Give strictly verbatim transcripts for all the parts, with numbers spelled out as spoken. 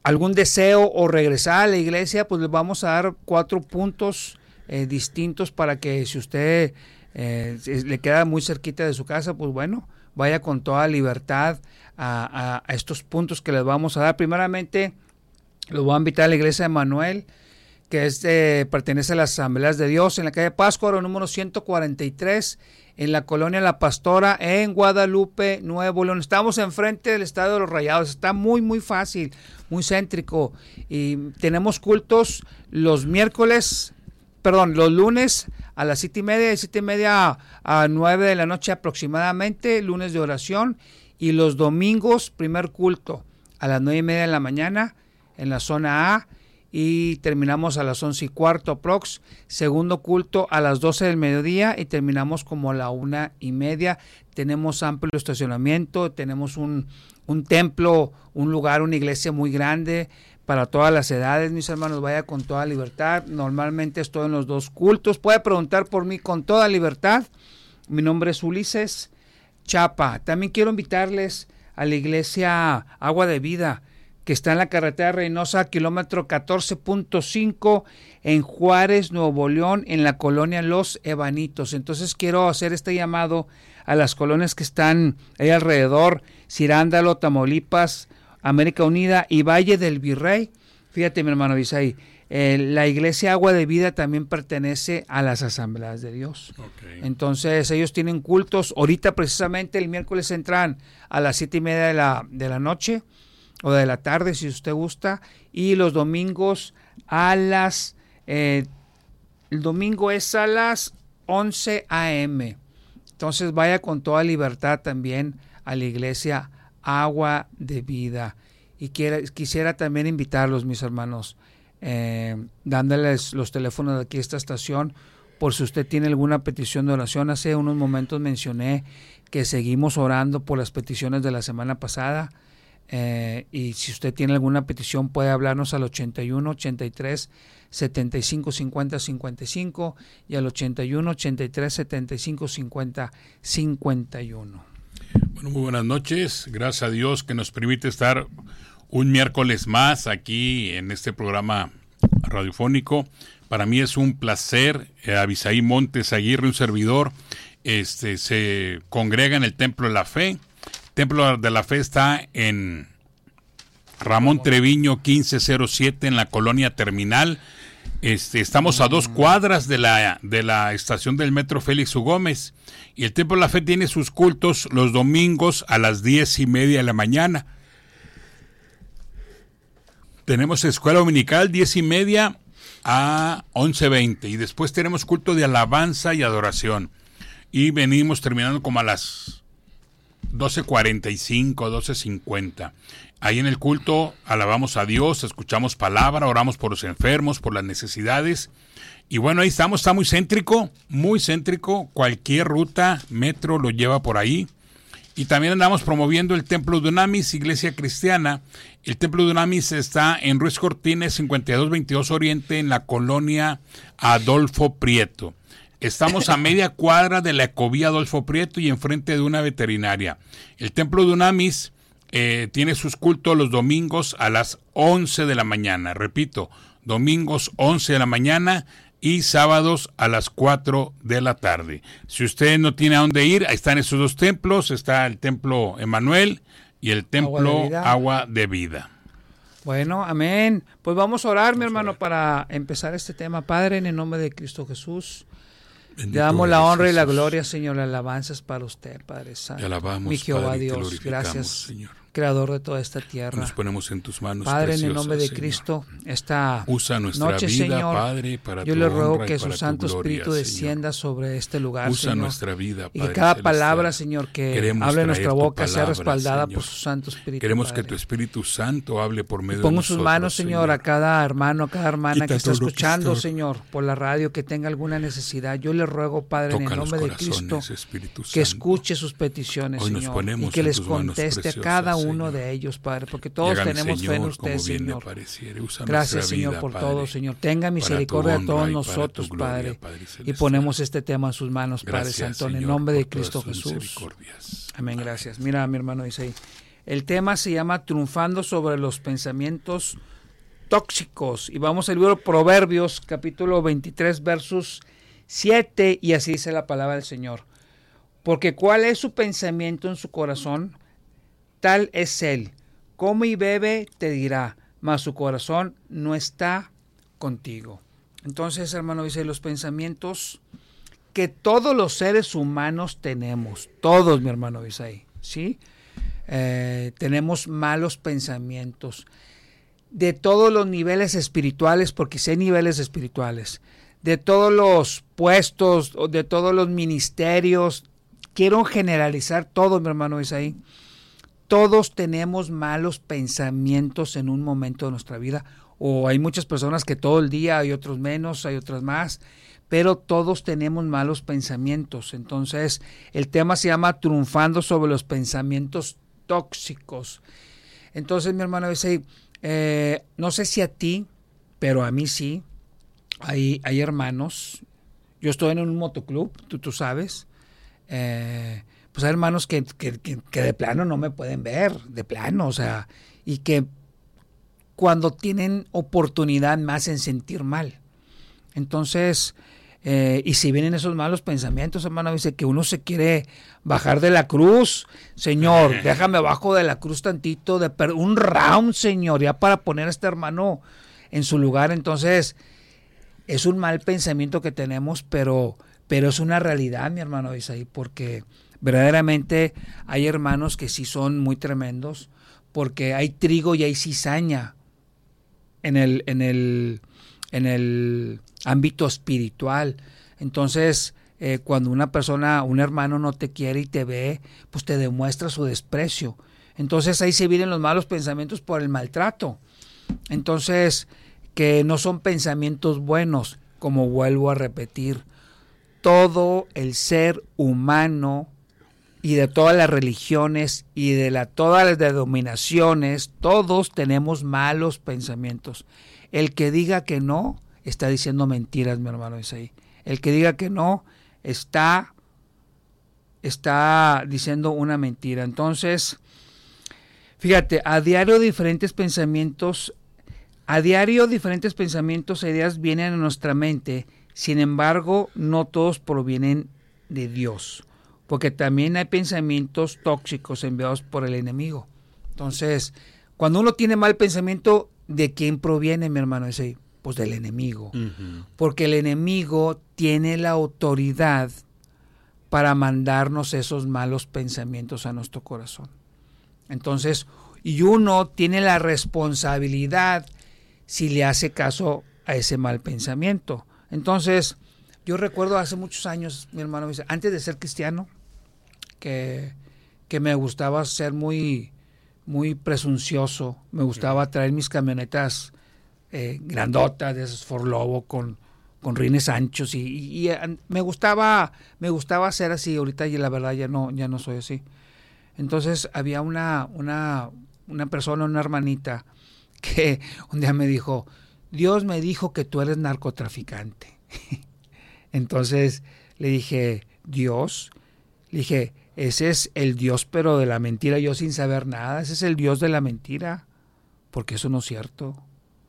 algún deseo o regresar a la iglesia, pues les vamos a dar cuatro puntos eh, distintos para que si usted eh, le queda muy cerquita de su casa, pues bueno, vaya con toda libertad a, a, a estos puntos que les vamos a dar. Primeramente, los voy a invitar a la iglesia de Manuel, que es de, pertenece a las Asambleas de Dios, en la calle Pátzcuaro, número ciento cuarenta y tres, en la colonia La Pastora, en Guadalupe, Nuevo León. Estamos enfrente del Estadio de los Rayados. Está muy, muy fácil, muy céntrico. Y tenemos cultos los miércoles, perdón, los lunes a las siete y media, de siete y media a nueve de la noche aproximadamente, lunes de oración. Y los domingos, primer culto a las nueve y media de la mañana en la zona A. Y terminamos a las once y cuarto aprox, segundo culto a las doce del mediodía y terminamos como a la una y media. Tenemos amplio estacionamiento, tenemos un, un templo, un lugar, una iglesia muy grande para todas las edades, mis hermanos, vaya con toda libertad. Normalmente estoy en los dos cultos, puede preguntar por mí con toda libertad. Mi nombre es Ulises Chapa. También quiero invitarles a la iglesia Agua de Vida, que está en la carretera Reynosa, kilómetro catorce punto cinco, en Juárez, Nuevo León, en la colonia Los Ebanitos. Entonces quiero hacer este llamado a las colonias que están ahí alrededor, Cirándalo, Tamaulipas, América Unida y Valle del Virrey. Fíjate, mi hermano Isaí, eh, la iglesia Agua de Vida también pertenece a las Asambleas de Dios. Okay. Entonces ellos tienen cultos. Ahorita precisamente el miércoles entran a las siete y media de la, de la noche, o de la tarde si usted gusta, y los domingos a las eh, el domingo es a las once a eme Entonces vaya con toda libertad también a la iglesia Agua de Vida. Y quiera, quisiera también invitarlos, mis hermanos, eh, dándoles los teléfonos de aquí a esta estación por si usted tiene alguna petición de oración. Hace unos momentos mencioné que seguimos orando por las peticiones de la semana pasada. Eh, y si usted tiene alguna petición puede hablarnos al ochenta y uno, ochenta y tres, setenta y cinco, cincuenta, cincuenta y cinco y al ochenta y uno, ochenta y tres, setenta y cinco, cincuenta, cincuenta y uno. Bueno, muy buenas noches. Gracias a Dios que nos permite estar un miércoles más aquí en este programa radiofónico. Para mí es un placer. eh, Abisaí Montes Aguirre, un servidor, este se congrega en el Templo de la Fe. Templo de la Fe está en Ramón Treviño quince cero siete en la colonia Terminal. Este, estamos a dos cuadras de la, de la estación del metro Félix U. Gómez. Y el Templo de la Fe tiene sus cultos los domingos a las diez y media de la mañana. Tenemos escuela dominical diez y media a once veinte. Y después tenemos culto de alabanza y adoración. Y venimos terminando como a las doce cuarenta y cinco, doce cincuenta. Ahí en el culto alabamos a Dios, escuchamos palabra, oramos por los enfermos, por las necesidades. Y bueno, ahí estamos, está muy céntrico, muy céntrico. Cualquier ruta, metro lo lleva por ahí. Y también andamos promoviendo el Templo Dunamis, Iglesia Cristiana. El Templo Dunamis está en Ruiz Cortines, cincuenta y dos veintidós Oriente, en la colonia Adolfo Prieto. Estamos a media cuadra de la Ecovía Adolfo Prieto y enfrente de una veterinaria. El Templo Dunamis eh, tiene sus cultos los domingos a las once de la mañana. Repito, domingos once de la mañana y sábados a las cuatro de la tarde. Si usted no tiene a dónde ir, ahí están esos dos templos. Está el Templo Emanuel y el Templo Agua de Vida. Agua de Vida. Bueno, amén. Pues vamos a orar, vamos mi hermano, orar. Para empezar este tema. Padre, en el nombre de Cristo Jesús, bendito te damos la honra Jesús. Y la gloria, Señor. La alabanza es para usted, Padre Santo. Te alabamos, mi Jehová, Padre, Dios. te Gracias, Señor. Creador de toda esta tierra. Nos ponemos en tus manos, Padre, preciosa, en el nombre de Señor. Cristo, esta Usa nuestra noche, vida, Señor, Padre, para yo tu le ruego honra que y su para Santo tu gloria, Espíritu descienda Señor. sobre este lugar, Usa Señor. nuestra vida, Padre y que cada celestial. palabra, Señor, que Queremos hable en nuestra traer tu boca sea palabra, respaldada Señor. por su Santo Espíritu. Queremos Padre. que tu Espíritu Santo hable por medio y pongo de nosotros, sus manos, Señor, Señor, a cada hermano, a cada hermana Quita que está todo lo que escuchando, está- Señor, por la radio, que tenga alguna necesidad. Yo le ruego, Padre, Toca en el los nombre de corazones, Cristo, Espíritu que Santo. escuche sus peticiones, Hoy nos Señor, ponemos y que en les tus manos conteste a preciosas, cada uno Señor. de ellos, Padre, porque Y todos hágame, tenemos Señor, fe en usted, como bien le Señor. pareciere. Usa Gracias, nuestra Señor, vida, por Padre, todo, Señor. Tenga para tu misericordia de honra todos y para nosotros, tu gloria, Padre. Padre Y celestial. ponemos este tema en sus manos, Padre Gracias, Santo, en el Señor, nombre de por Cristo todas tus Jesús. misericordias. Amén, gracias. Mira, mi hermano dice ahí, El tema se llama Triunfando sobre los pensamientos tóxicos. Y vamos al libro Proverbios, capítulo veintitrés, versos siete, y así dice la palabra del Señor. Porque cuál es su pensamiento en su corazón, tal es él. Come y bebe, te dirá, mas su corazón no está contigo. Entonces, hermano, dice, los pensamientos que todos los seres humanos tenemos, todos, mi hermano, dice ahí, ¿sí? Eh, tenemos malos pensamientos de todos los niveles espirituales, porque sí hay niveles espirituales, de todos los puestos, de todos los ministerios. Quiero generalizar todo, mi hermano Isaí. Todos tenemos malos pensamientos en un momento de nuestra vida, o hay muchas personas que todo el día, hay otros menos, hay otras más, pero todos tenemos malos pensamientos. Entonces, el tema se llama Triunfando sobre los pensamientos tóxicos. Entonces, mi hermano Isaí, eh, no sé si a ti, pero a mí sí, hay, hay hermanos. Yo estoy en un motoclub, tú, tú sabes, eh, pues hay hermanos que, que, que, que de plano no me pueden ver, de plano, o sea, y que cuando tienen oportunidad me hacen sentir mal. Entonces, eh, y si vienen esos malos pensamientos, hermano, dice que uno se quiere bajar de la cruz. Señor, déjame bajo de la cruz tantito, de per- un round, Señor, ya para poner a este hermano en su lugar. Entonces, es un mal pensamiento que tenemos, pero, pero es una realidad, mi hermano, dice ahí, porque verdaderamente hay hermanos que sí son muy tremendos, porque hay trigo y hay cizaña en el, en el, en el ámbito espiritual. Entonces, eh, cuando una persona, un hermano no te quiere y te ve, pues te demuestra su desprecio. Entonces ahí se vienen los malos pensamientos por el maltrato. Entonces, que no son pensamientos buenos, como vuelvo a repetir. Todo el ser humano y de todas las religiones y de la, todas las denominaciones, todos tenemos malos pensamientos. El que diga que no, está diciendo mentiras, mi hermano Isaí. El que diga que no, está, está diciendo una mentira. Entonces, fíjate, a diario diferentes pensamientos, a diario diferentes pensamientos e ideas vienen a nuestra mente, sin embargo, no todos provienen de Dios, porque también hay pensamientos tóxicos enviados por el enemigo. Entonces, cuando uno tiene mal pensamiento, ¿de quién proviene, mi hermano ese? Pues del enemigo. Uh-huh. Porque el enemigo tiene la autoridad para mandarnos esos malos pensamientos a nuestro corazón. Entonces, y uno tiene la responsabilidad si le hace caso a ese mal pensamiento. Entonces, yo recuerdo hace muchos años, mi hermano, antes de ser cristiano, que, que me gustaba ser muy, muy presuncioso, me gustaba traer mis camionetas eh, grandotas, de esos Ford Lobo, con, con rines anchos, y, y, y me gustaba, me gustaba ser así. Ahorita y la verdad ya no, ya no soy así. Entonces había una, una, una persona, una hermanita, que un día me dijo, Dios me dijo que tú eres narcotraficante. Entonces le dije, Dios, le dije, ese es el Dios pero de la mentira, yo sin saber nada, ese es el Dios de la mentira, porque eso no es cierto.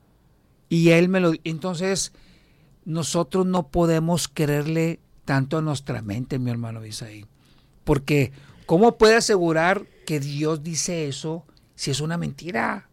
Y él me lo, entonces nosotros no podemos creerle tanto a nuestra mente, mi hermano Isaí, porque ¿cómo puede asegurar que Dios dice eso si es una mentira?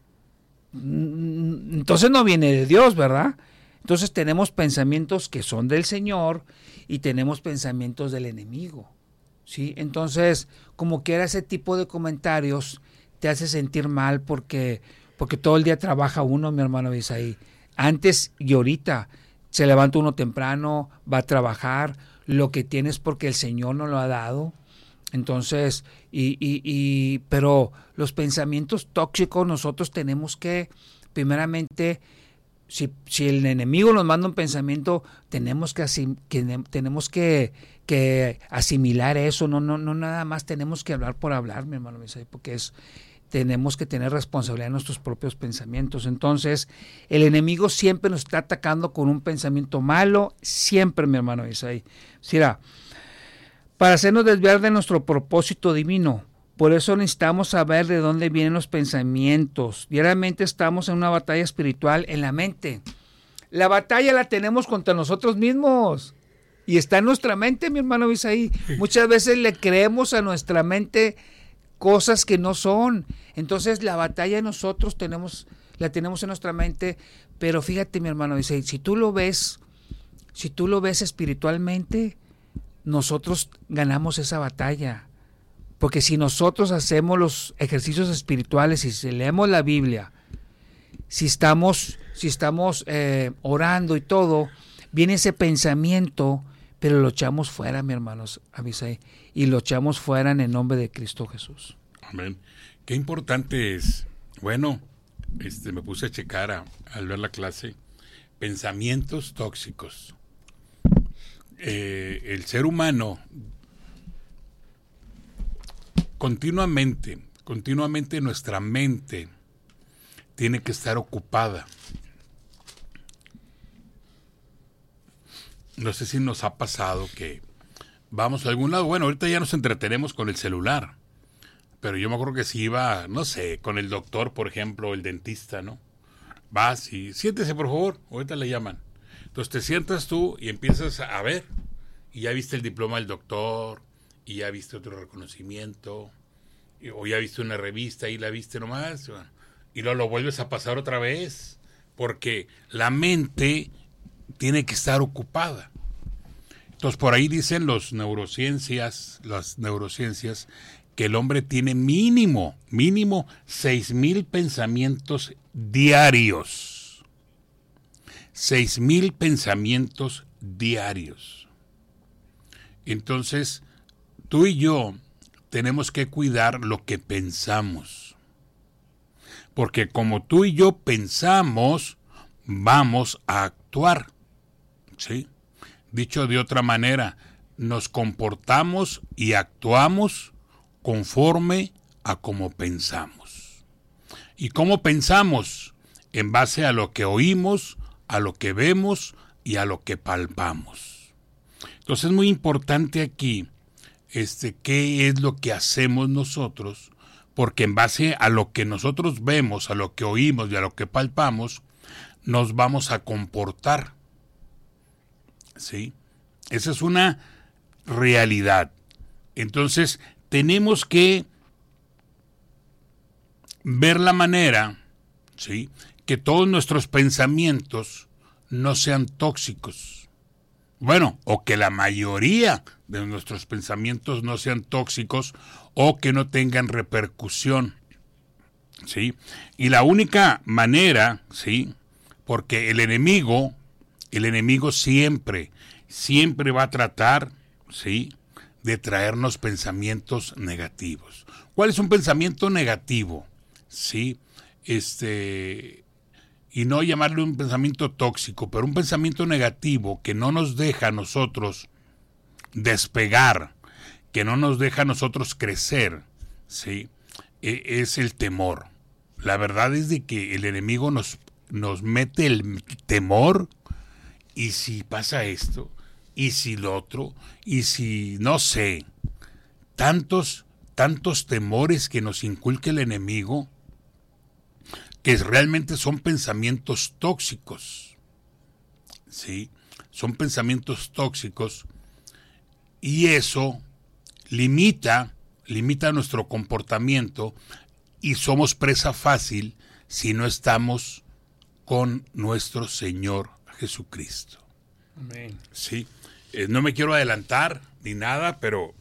Entonces no viene de Dios, ¿verdad? Entonces tenemos pensamientos que son del Señor y tenemos pensamientos del enemigo, ¿sí? Entonces, como quiera, ese tipo de comentarios te hace sentir mal porque, porque todo el día trabaja uno, mi hermano Isaí. Antes y ahorita se levanta uno temprano, va a trabajar, lo que tienes porque el Señor nos lo ha dado. Entonces, y, y, y, pero los pensamientos tóxicos nosotros tenemos que, primeramente, si, si el enemigo nos manda un pensamiento, tenemos que, asim, que, tenemos que, que asimilar eso, no, no, no nada más tenemos que hablar por hablar, mi hermano, porque es, tenemos que tener responsabilidad en nuestros propios pensamientos. Entonces, el enemigo siempre nos está atacando con un pensamiento malo, siempre, mi hermano Isaí. Mira, para hacernos desviar de nuestro propósito divino, Por eso necesitamos saber de dónde vienen los pensamientos. Diariamente estamos en una batalla espiritual en la mente. La batalla la tenemos contra nosotros mismos. Y está en nuestra mente, mi hermano Isaí. Muchas veces le creemos a nuestra mente cosas que no son. Entonces la batalla nosotros tenemos, la tenemos en nuestra mente. Pero fíjate, mi hermano Isaí, si tú lo ves, si tú lo ves espiritualmente, nosotros ganamos esa batalla. Porque si nosotros hacemos los ejercicios espirituales y si leemos la Biblia, si estamos, si estamos eh, orando y todo, viene ese pensamiento, pero lo echamos fuera, mi hermanos, Abisai, y lo echamos fuera en el nombre de Cristo Jesús. Amén. Qué importante es. Bueno, este, me puse a checar a, al ver la clase. Pensamientos tóxicos. Eh, el ser humano continuamente, continuamente nuestra mente tiene que estar ocupada. No sé si nos ha pasado que vamos a algún lado. Bueno, ahorita ya nos entretenemos con el celular. Pero yo me acuerdo que si iba, no sé, con el doctor, por ejemplo, el dentista, ¿no? Vas y siéntese, por favor. Ahorita le llaman. Entonces te sientas tú y empiezas a ver. Y ya viste el diploma del doctor. Y ya viste otro reconocimiento. O ya viste una revista y la viste nomás. Y luego lo vuelves a pasar otra vez. Porque la mente tiene que estar ocupada. Entonces por ahí dicen los neurociencias, las neurociencias, que el hombre tiene mínimo, mínimo seis mil pensamientos diarios. Seis mil pensamientos diarios. Entonces, tú y yo tenemos que cuidar lo que pensamos. Porque como tú y yo pensamos, vamos a actuar. ¿Sí? Dicho de otra manera, nos comportamos y actuamos conforme a cómo pensamos. ¿Y cómo pensamos? En base a lo que oímos, a lo que vemos y a lo que palpamos. Entonces es muy importante aquí este, qué es lo que hacemos nosotros, porque en base a lo que nosotros vemos, a lo que oímos y a lo que palpamos, nos vamos a comportar. ¿Sí? Esa es una realidad. Entonces, tenemos que ver la manera, ¿sí?, que todos nuestros pensamientos no sean tóxicos. Bueno, o que la mayoría de nuestros pensamientos no sean tóxicos o que no tengan repercusión. ¿Sí? Y la única manera, ¿sí?, porque el enemigo, el enemigo siempre, siempre va a tratar, ¿sí?, de traernos pensamientos negativos. ¿Cuál es un pensamiento negativo? Sí, este, y no llamarle un pensamiento tóxico, pero un pensamiento negativo que no nos deja a nosotros despegar, que no nos deja a nosotros crecer, sí, e- es el temor. La verdad es de que el enemigo nos, nos mete el temor, y si pasa esto, y si lo otro, y si no sé, tantos, tantos temores que nos inculca el enemigo, que realmente son pensamientos tóxicos, ¿sí? Son pensamientos tóxicos, y eso limita, limita nuestro comportamiento, y somos presa fácil si no estamos con nuestro Señor Jesucristo. Amén. Sí. Eh, no me quiero adelantar ni nada, pero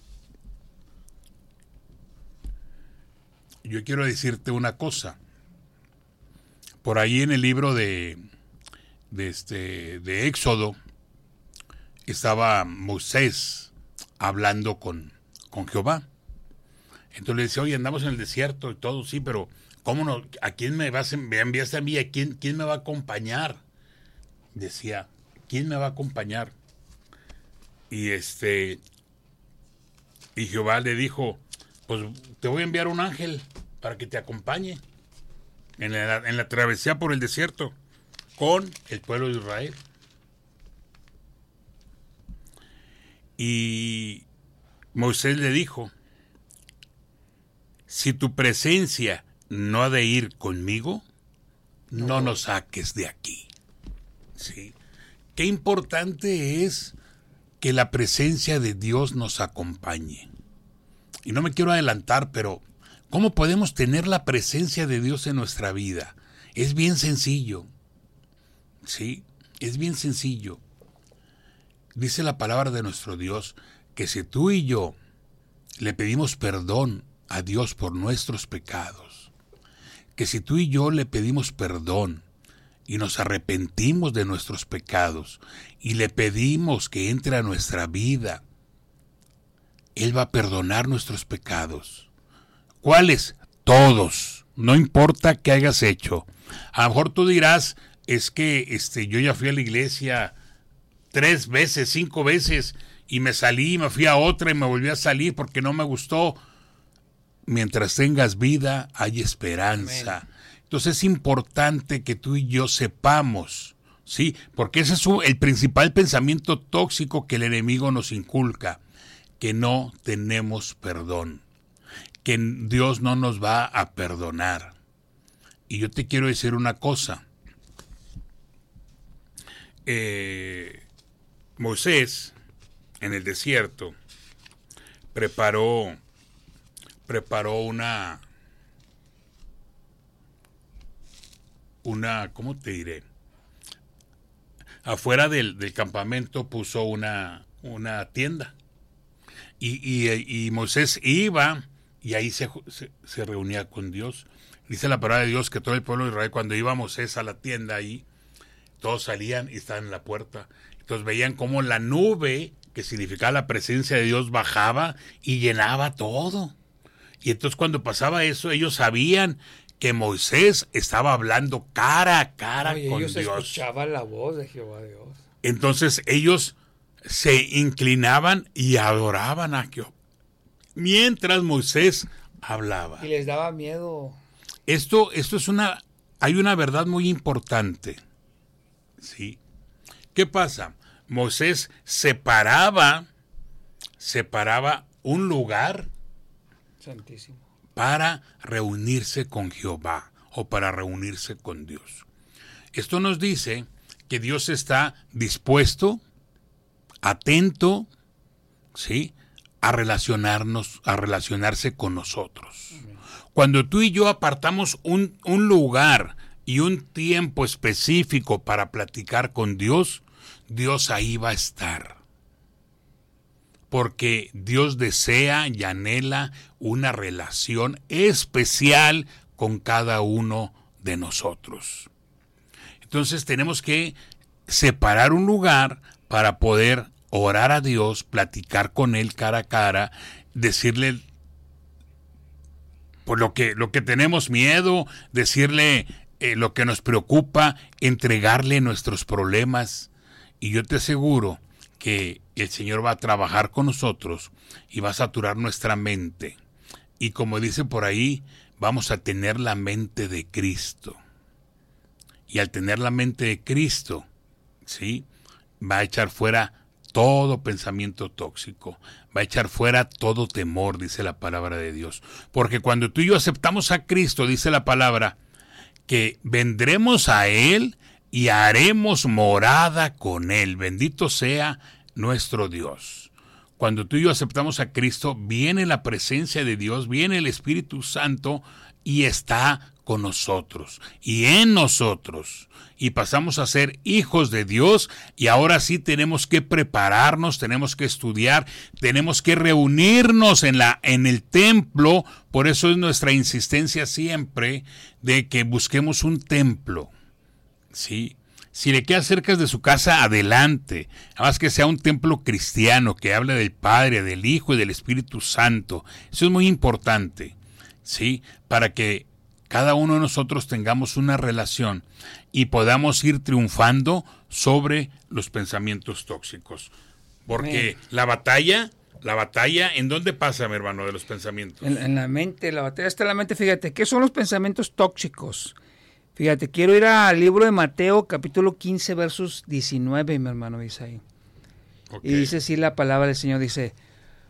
yo quiero decirte una cosa. Por ahí en el libro de, de, este, de Éxodo estaba Moisés hablando con, con Jehová. Entonces le decía, oye, andamos en el desierto y todo, sí, pero ¿cómo no? ¿A quién me vas a me enviaste a mí? ¿A quién, quién me va a acompañar? Decía, ¿quién me va a acompañar? Y este, y Jehová le dijo, pues te voy a enviar un ángel para que te acompañe en la, en la travesía por el desierto con el pueblo de Israel. Y Moisés le dijo, si tu presencia no ha de ir conmigo, no, no nos saques de aquí. ¿Sí? Qué importante es que la presencia de Dios nos acompañe. Y no me quiero adelantar, pero ¿cómo podemos tener la presencia de Dios en nuestra vida? Es bien sencillo. Sí, es bien sencillo. Dice la palabra de nuestro Dios que si tú y yo le pedimos perdón a Dios por nuestros pecados, que si tú y yo le pedimos perdón y nos arrepentimos de nuestros pecados y le pedimos que entre a nuestra vida, Él va a perdonar nuestros pecados. ¿Cuáles? Todos. No importa qué hayas hecho. A lo mejor tú dirás, es que este, yo ya fui a la iglesia tres veces, cinco veces, y me salí, me fui a otra y me volví a salir porque no me gustó. Mientras tengas vida, hay esperanza. Amén. Entonces es importante que tú y yo sepamos, ¿sí? Porque ese es el principal pensamiento tóxico que el enemigo nos inculca, que no tenemos perdón, que Dios no nos va a perdonar. Y yo te quiero decir una cosa. Eh, Moisés, en el desierto, preparó, preparó una, una, ¿cómo te diré? Afuera del, del campamento puso una, una tienda. Y, y, y Moisés iba y ahí se, se, se reunía con Dios. Dice la palabra de Dios que todo el pueblo de Israel, cuando iba Moisés a la tienda ahí, todos salían y estaban en la puerta. Entonces veían cómo la nube, que significaba la presencia de Dios, bajaba y llenaba todo. Y entonces cuando pasaba eso, ellos sabían que Moisés estaba hablando cara a cara Oye, con ellos Dios. Escuchaban la voz de Jehová Dios. Entonces ellos se inclinaban y adoraban a Jehová mientras Moisés hablaba. Y les daba miedo. Esto, esto es una, hay una verdad muy importante. ¿Sí? ¿Qué pasa? Moisés separaba, separaba un lugar Santísimo para reunirse con Jehová o para reunirse con Dios. Esto nos dice que Dios está dispuesto, atento, ¿sí?, a relacionarnos, a relacionarse con nosotros. Amén. Cuando tú y yo apartamos un, un lugar y un tiempo específico para platicar con Dios, Dios ahí va a estar. Porque Dios desea y anhela una relación especial con cada uno de nosotros. Entonces tenemos que separar un lugar para poder orar a Dios, platicar con Él cara a cara, decirle por lo que, lo que tenemos miedo, decirle eh, lo que nos preocupa, entregarle nuestros problemas. Y yo te aseguro que el Señor va a trabajar con nosotros y va a saturar nuestra mente. Y como dice por ahí, vamos a tener la mente de Cristo. Y al tener la mente de Cristo, ¿sí?, va a echar fuera todo pensamiento tóxico, va a echar fuera todo temor, dice la palabra de Dios. Porque cuando tú y yo aceptamos a Cristo, dice la palabra, que vendremos a Él y haremos morada con Él. Bendito sea nuestro Dios. Cuando tú y yo aceptamos a Cristo, viene la presencia de Dios, viene el Espíritu Santo y está con nosotros y en nosotros. Y pasamos a ser hijos de Dios y ahora sí tenemos que prepararnos, tenemos que estudiar, tenemos que reunirnos en, la, en el templo. Por eso es nuestra insistencia siempre de que busquemos un templo, ¿sí? Si le queda cerca de su casa, adelante. Además que sea un templo cristiano que hable del Padre, del Hijo y del Espíritu Santo. Eso es muy importante, ¿sí? Para que cada uno de nosotros tengamos una relación y podamos ir triunfando sobre los pensamientos tóxicos. Porque Amén. la batalla, la batalla, ¿en dónde pasa, mi hermano, de los pensamientos? En, en la mente, la batalla está en la mente. Fíjate, ¿qué son los pensamientos tóxicos? Fíjate, quiero ir al libro de Mateo, capítulo quince, versos diecinueve, mi hermano, dice ahí. Okay. Y dice así la palabra del Señor, dice,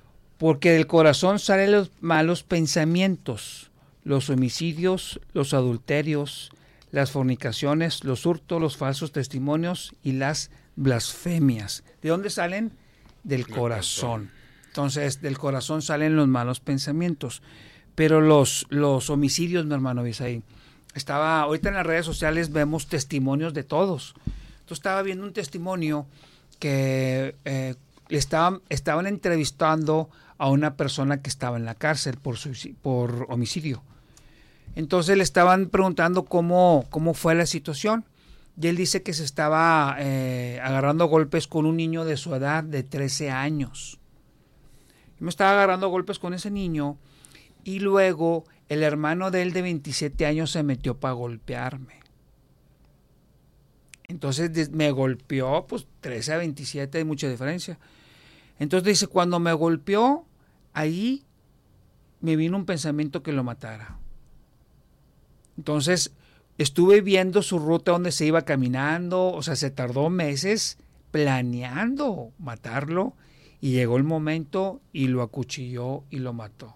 porque del corazón salen los malos pensamientos, los homicidios, los adulterios, las fornicaciones, los hurtos, los falsos testimonios y las blasfemias. ¿De dónde salen? Del corazón. Entonces, del corazón salen los malos pensamientos. Pero los, los homicidios, mi hermano Isaí, estaba, ahorita en las redes sociales vemos testimonios de todos. Entonces estaba viendo un testimonio que eh, estaban, estaban entrevistando a una persona que estaba en la cárcel por, por homicidio. Entonces le estaban preguntando cómo, cómo fue la situación. Y él dice que se estaba eh, agarrando golpes con un niño de su edad, de trece años. Yo me estaba agarrando golpes con ese niño y luego el hermano de él de veintisiete años se metió para golpearme. Entonces me golpeó, pues trece a veintisiete hay mucha diferencia. Entonces dice, cuando me golpeó, ahí me vino un pensamiento que lo matara. Entonces estuve viendo su ruta donde se iba caminando, o sea, se tardó meses planeando matarlo y llegó el momento y lo acuchilló y lo mató.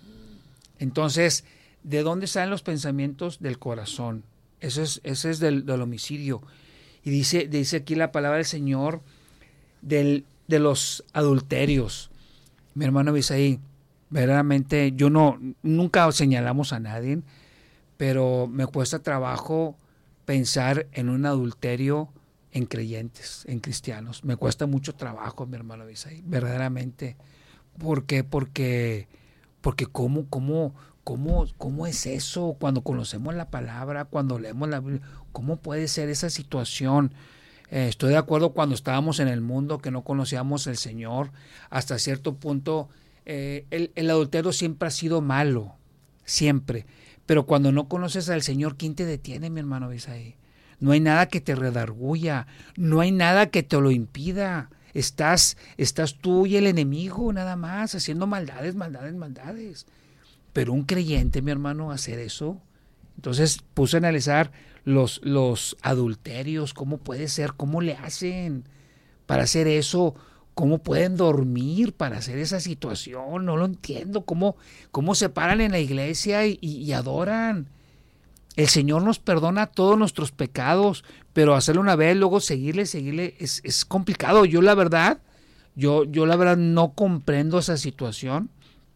Entonces, ¿de dónde salen los pensamientos? Del corazón. Ese es, ese es del, del homicidio. Y dice, dice aquí la palabra del Señor del, de los adulterios. Mi hermano Bisaí, verdaderamente, yo no, nunca señalamos a nadie, pero me cuesta trabajo pensar en un adulterio en creyentes, en cristianos. Me cuesta mucho trabajo, mi hermano Bisaí, verdaderamente. ¿Por qué? Porque, porque ¿cómo, cómo, cómo, cómo es eso? Cuando conocemos la palabra, cuando leemos la Biblia, ¿cómo puede ser esa situación? Eh, estoy de acuerdo cuando estábamos en el mundo, que no conocíamos el Señor, hasta cierto punto, eh, el, el adulterio siempre ha sido malo, siempre. Pero cuando no conoces al Señor, ¿quién te detiene, mi hermano Bisaí? No hay nada que te redarguya, no hay nada que te lo impida. Estás, estás tú y el enemigo nada más, haciendo maldades, maldades, maldades. Pero un creyente, mi hermano, hacer eso. Entonces puse a analizar los, los adulterios, cómo puede ser, cómo le hacen para hacer eso, cómo pueden dormir para hacer esa situación, no lo entiendo, cómo, cómo se paran en la iglesia y, y, y adoran. El Señor nos perdona todos nuestros pecados, pero hacerlo una vez, luego seguirle, seguirle, es, es complicado. Yo la verdad, yo, yo la verdad no comprendo esa situación,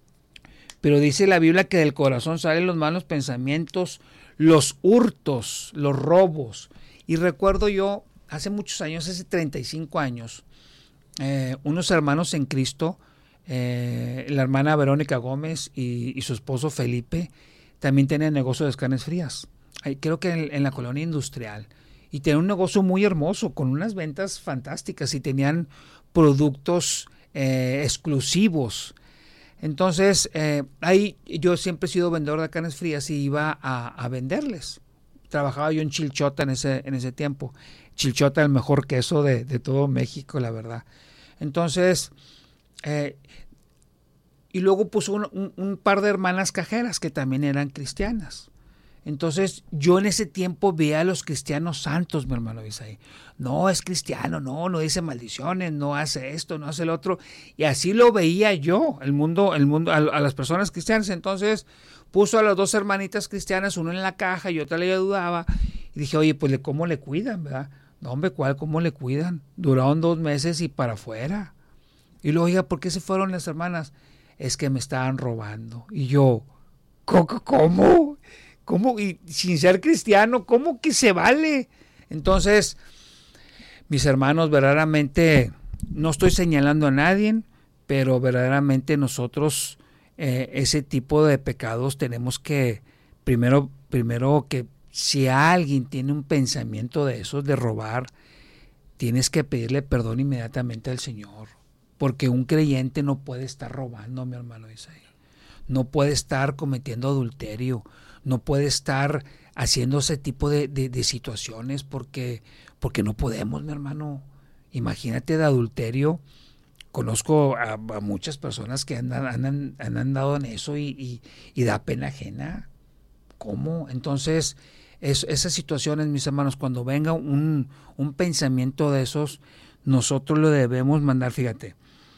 pero dice la Biblia que del corazón salen los malos pensamientos, los hurtos, los robos. Y recuerdo yo, hace muchos años, hace treinta y cinco años, eh, unos hermanos en Cristo, eh, la hermana Verónica Gómez y, y su esposo Felipe, también tenían negocio de carnes frías, creo que en, en la colonia industrial, y tenían un negocio muy hermoso, con unas ventas fantásticas, y tenían productos eh, exclusivos. Entonces, eh, ahí yo siempre he sido vendedor de carnes frías y iba a, a venderles. Trabajaba yo en Chilchota en ese, en ese tiempo. Chilchota, el mejor queso de, de todo México, la verdad. Entonces, eh, y luego puso un, un, un par de hermanas cajeras que también eran cristianas. Entonces yo en ese tiempo veía a los cristianos santos, mi hermano Isaí. No, es cristiano, no, no dice maldiciones, no hace esto, no hace el otro. Y así lo veía yo, el mundo, el mundo, a, a las personas cristianas. Entonces puso a las dos hermanitas cristianas, uno en la caja y otra le ayudaba. Y dije, oye, pues ¿cómo le cuidan, verdad? No, hombre, ¿cuál? ¿Cómo le cuidan? Duraron dos meses y para afuera. Y luego, oiga, ¿por qué se fueron las hermanas? Es que me estaban robando. Y yo, ¿cómo? ¿Cómo? Y sin ser cristiano, ¿cómo que se vale? Entonces, mis hermanos, verdaderamente, no estoy señalando a nadie, pero verdaderamente nosotros, eh, ese tipo de pecados tenemos que, primero, primero que si alguien tiene un pensamiento de esos, de robar, tienes que pedirle perdón inmediatamente al Señor. Porque un creyente no puede estar robando, mi hermano Isaí. No puede estar cometiendo adulterio. No puede estar haciendo ese tipo de, de, de situaciones porque, porque no podemos, mi hermano. Imagínate de adulterio. Conozco a, a muchas personas que han, han, han andado en eso y, y, y da pena ajena. ¿Cómo? Entonces, es, esas situaciones, mis hermanos, cuando venga un, un pensamiento de esos, nosotros lo debemos mandar, fíjate.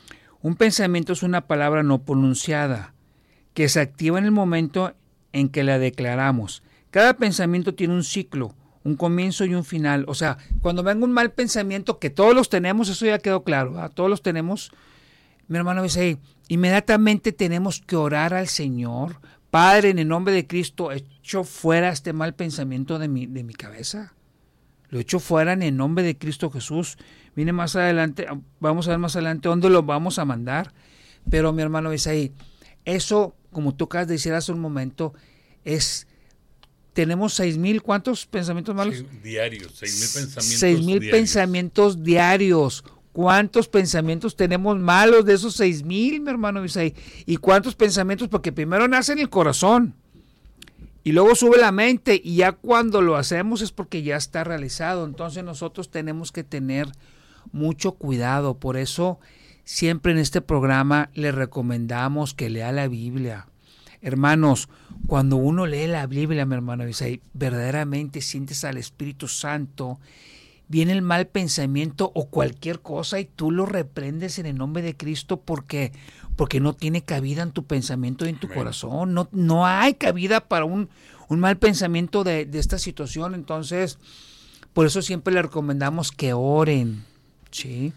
Un pensamiento es una palabra no pronunciada, que se activa en el momento en que la declaramos. Cada pensamiento tiene un ciclo, un comienzo y un final. O sea, cuando venga un mal pensamiento, que todos los tenemos, eso ya quedó claro, ¿verdad? Todos los tenemos, mi hermano dice ahí, inmediatamente tenemos que orar al Señor. Padre, en el nombre de Cristo, echo fuera este mal pensamiento de mi, de mi cabeza. Lo echo fuera en el nombre de Cristo Jesús. Viene más adelante, vamos a ver más adelante dónde lo vamos a mandar. Pero mi hermano dice ahí, eso, como tú acabas de decir hace un momento, es... Tenemos seis mil, ¿cuántos pensamientos malos? Sí, diarios, seis mil pensamientos Seis mil diarios. pensamientos diarios. ¿Cuántos pensamientos tenemos malos de esos seis mil, mi hermano Isaí? ¿Y cuántos pensamientos? Porque primero nace en el corazón y luego sube la mente, y ya cuando lo hacemos es porque ya está realizado. Entonces nosotros tenemos que tener mucho cuidado. Por eso siempre en este programa le recomendamos que lea la Biblia. Hermanos, cuando uno lee la Biblia, mi hermano Isaí, verdaderamente sientes al Espíritu Santo, viene el mal pensamiento o cualquier cosa y tú lo reprendes en el nombre de Cristo porque, porque no tiene cabida en tu pensamiento y en tu Amén. Corazón. No, no hay cabida para un, un mal pensamiento de, de esta situación. Entonces, por eso siempre le recomendamos que oren, ¿sí?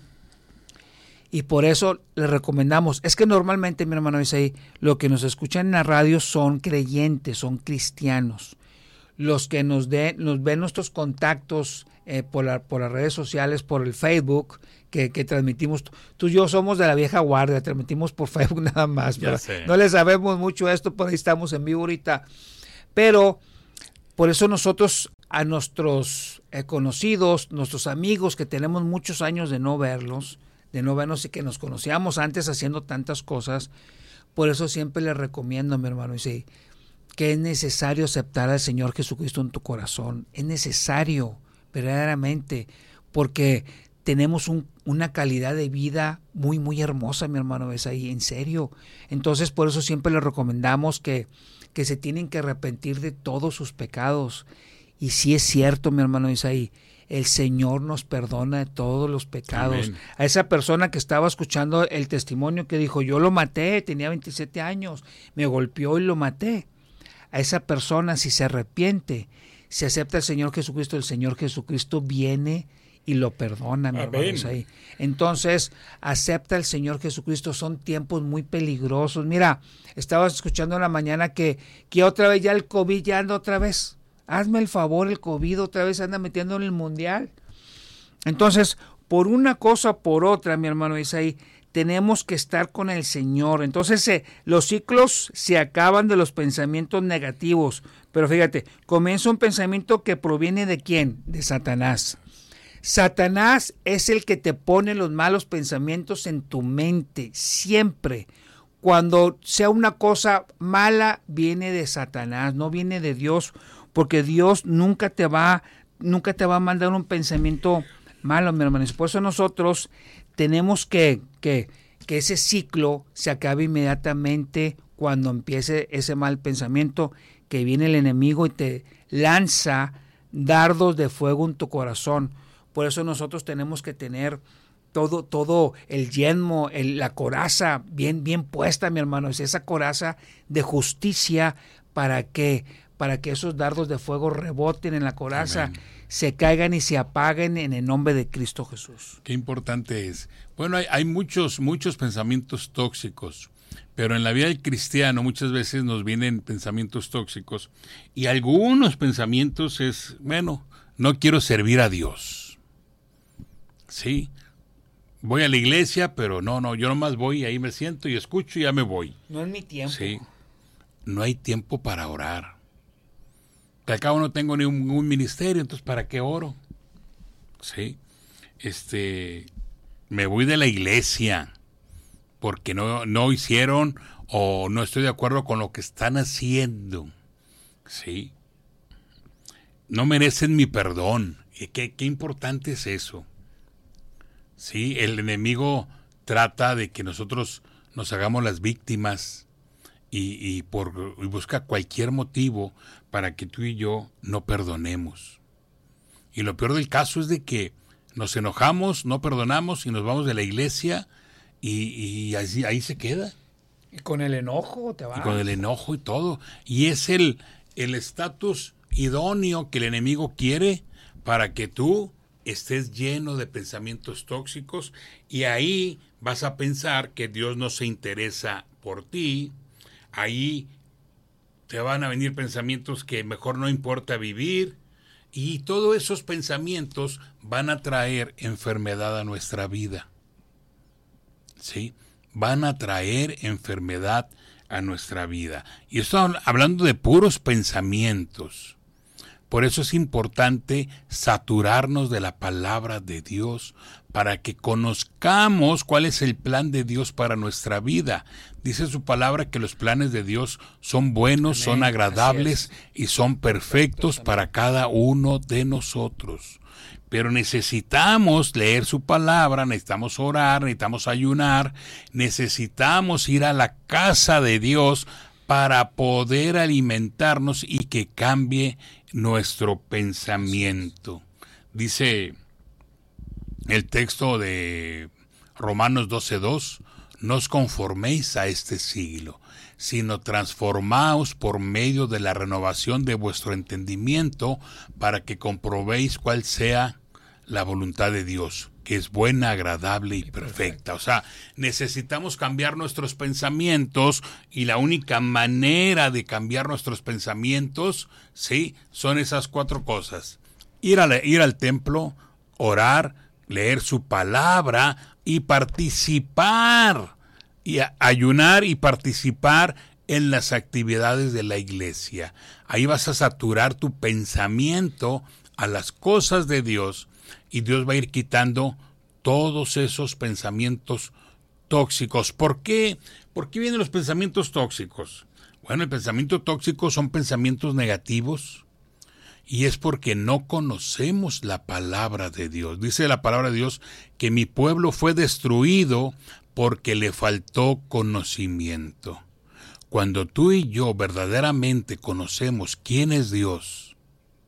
Y por eso les recomendamos, es que normalmente, mi hermano Isaí, lo que nos escuchan en la radio son creyentes, son cristianos. Los que nos, de, nos ven nuestros contactos eh, por, la, por las redes sociales, por el Facebook, que, que transmitimos, tú y yo somos de la vieja guardia, transmitimos por Facebook nada más. No le sabemos mucho esto, por ahí estamos en vivo ahorita. Pero por eso nosotros a nuestros eh, conocidos, nuestros amigos que tenemos muchos años de no verlos, de no vernos y que nos conocíamos antes haciendo tantas cosas, por eso siempre les recomiendo, mi hermano, dice, que es necesario aceptar al Señor Jesucristo en tu corazón. Es necesario, verdaderamente, porque tenemos un, una calidad de vida muy, muy hermosa, mi hermano, es ahí, en serio. Entonces, por eso siempre les recomendamos que, que se tienen que arrepentir de todos sus pecados. Y sí es cierto, mi hermano, es ahí, el Señor nos perdona de todos los pecados. Amén. A esa persona que estaba escuchando el testimonio que dijo, yo lo maté, tenía veintisiete años, me golpeó y lo maté. A esa persona, si se arrepiente, si acepta al Señor Jesucristo, el Señor Jesucristo viene y lo perdona, mi hermano. Ahí. Entonces, acepta al Señor Jesucristo. Son tiempos muy peligrosos. Mira, estaba escuchando en la mañana que, que otra vez ya el COVID ya anda otra vez. Hazme el favor, el COVID otra vez anda metiendo en el mundial. Entonces, por una cosa o por otra, mi hermano Isaí, tenemos que estar con el Señor. Entonces, eh, los ciclos se acaban de los pensamientos negativos. Pero fíjate, comienza un pensamiento que proviene ¿de quién? De Satanás. Satanás es el que te pone los malos pensamientos en tu mente, siempre. Cuando sea una cosa mala, viene de Satanás, no viene de Dios, porque Dios nunca te va, nunca te va a mandar un pensamiento malo, mi hermano. Por eso nosotros tenemos que, que, que ese ciclo se acabe inmediatamente cuando empiece ese mal pensamiento, que viene el enemigo y te lanza dardos de fuego en tu corazón. Por eso nosotros tenemos que tener todo, todo el yelmo, el, la coraza bien, bien puesta, mi hermano. Es esa coraza de justicia para que, para que esos dardos de fuego reboten en la coraza, Amén. Se caigan y se apaguen en el nombre de Cristo Jesús. Qué importante es. Bueno, hay, hay muchos, muchos pensamientos tóxicos, pero en la vida del cristiano muchas veces nos vienen pensamientos tóxicos y algunos pensamientos es, bueno, no quiero servir a Dios. Sí, voy a la iglesia, pero no, no, yo nomás voy y ahí me siento y escucho y ya me voy. No es mi tiempo. Sí, no hay tiempo para orar. Que al cabo no tengo ni un, un ministerio, entonces ¿para qué oro? Sí, este, me voy de la iglesia porque no, no hicieron o no estoy de acuerdo con lo que están haciendo. Sí, no merecen mi perdón. ¿Qué, qué importante es eso? Sí, el enemigo trata de que nosotros nos hagamos las víctimas y, y, por, y busca cualquier motivo para que tú y yo no perdonemos. Y lo peor del caso es de que nos enojamos, no perdonamos y nos vamos de la iglesia y, y así, ahí se queda. Y con el enojo te vas. Y con el enojo y todo. Y es el el estatus idóneo que el enemigo quiere para que tú estés lleno de pensamientos tóxicos, y ahí vas a pensar que Dios no se interesa por ti. Ahí te van a venir pensamientos que mejor no importa vivir, y todos esos pensamientos van a traer enfermedad a nuestra vida. ¿Sí? Van a traer enfermedad a nuestra vida. Y estoy hablando de puros pensamientos. Por eso es importante saturarnos de la palabra de Dios, para que conozcamos cuál es el plan de Dios para nuestra vida. Dice su palabra que los planes de Dios son buenos, Amén. Son agradables y son perfectos para cada uno de nosotros. Pero necesitamos leer su palabra, necesitamos orar, necesitamos ayunar, necesitamos ir a la casa de Dios para poder alimentarnos y que cambie nuestro pensamiento. Dice el texto de Romanos doce dos, no os conforméis a este siglo, sino transformaos por medio de la renovación de vuestro entendimiento, para que comprobéis cuál sea la voluntad de Dios, que es buena, agradable y perfecta. O sea, necesitamos cambiar nuestros pensamientos, y la única manera de cambiar nuestros pensamientos, sí, son esas cuatro cosas: ir, a, ir al templo, orar, leer su palabra y participar, y a, ayunar y participar en las actividades de la iglesia. Ahí vas a saturar tu pensamiento a las cosas de Dios, y Dios va a ir quitando todos esos pensamientos tóxicos. ¿Por qué? ¿Por qué vienen los pensamientos tóxicos? Bueno, el pensamiento tóxico son pensamientos negativos, y es porque no conocemos la palabra de Dios. Dice la palabra de Dios que mi pueblo fue destruido porque le faltó conocimiento. Cuando tú y yo verdaderamente conocemos quién es Dios,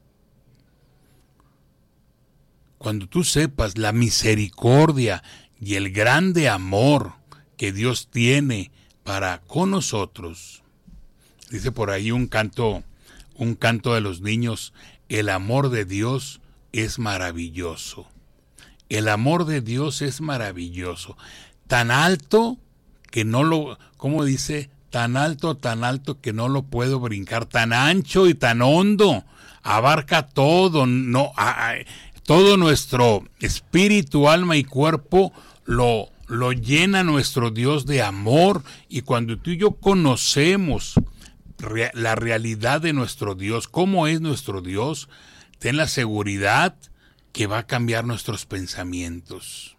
cuando tú sepas la misericordia y el grande amor que Dios tiene para con nosotros, dice por ahí un canto, un canto de los niños: el amor de Dios es maravilloso. El amor de Dios es maravilloso. Tan alto que no lo, ¿cómo dice? Tan alto, tan alto que no lo puedo brincar. Tan ancho y tan hondo. Abarca todo, no, a, a, todo nuestro espíritu, alma y cuerpo lo, lo llena nuestro Dios de amor. Y cuando tú y yo conocemos re, la realidad de nuestro Dios, cómo es nuestro Dios, ten la seguridad que va a cambiar nuestros pensamientos.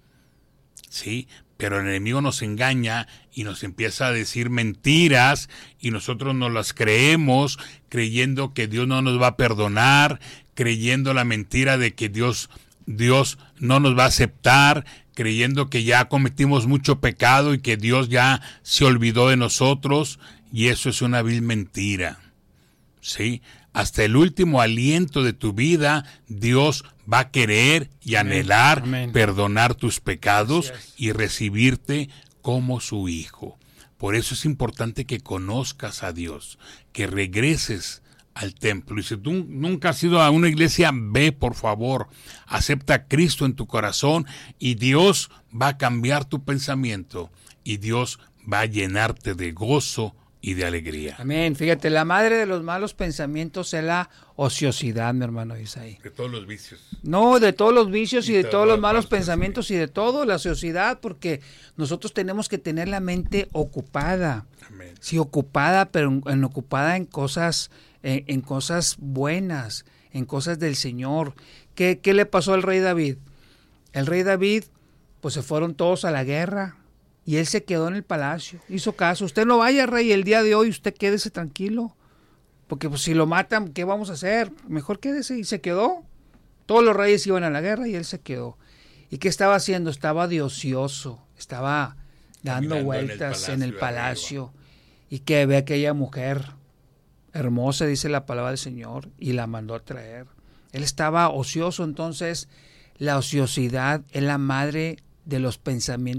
Sí, pero el enemigo nos engaña y nos empieza a decir mentiras, y nosotros nos las creemos, creyendo que Dios no nos va a perdonar, creyendo la mentira de que Dios, Dios no nos va a aceptar, creyendo que ya cometimos mucho pecado y que Dios ya se olvidó de nosotros, y eso es una vil mentira. Sí, hasta el último aliento de tu vida, Dios va a querer y Amén. anhelar Amén. perdonar tus pecados y recibirte como su hijo. Por eso es importante que conozcas a Dios, que regreses al templo. Y si tú nunca has ido a una iglesia, ve por favor, acepta a Cristo en tu corazón, y Dios va a cambiar tu pensamiento, y Dios va a llenarte de gozo y de alegría. Amén. Fíjate, la madre de los malos pensamientos es la ociosidad, mi hermano Isaí. De todos los vicios. No, de todos los vicios y, y de todos los malos partes, pensamientos sí. y de todo, la ociosidad, porque nosotros tenemos que tener la mente ocupada. Amén. Sí, ocupada, pero en, en ocupada en cosas, en, en cosas buenas, en cosas del Señor. ¿Qué, ¿Qué le pasó al rey David? El rey David, pues se fueron todos a la guerra. Y él se quedó en el palacio, hizo caso. Usted no vaya, rey, el día de hoy, usted quédese tranquilo. Porque pues, si lo matan, ¿qué vamos a hacer? Mejor quédese. Y se quedó. Todos los reyes iban a la guerra y él se quedó. ¿Y qué estaba haciendo? Estaba de ocioso. Estaba dando Caminando vueltas en el palacio. En el palacio y que ve a aquella mujer hermosa, dice la palabra del Señor, y la mandó a traer. Él estaba ocioso. Entonces, la ociosidad es la madre de los pensamientos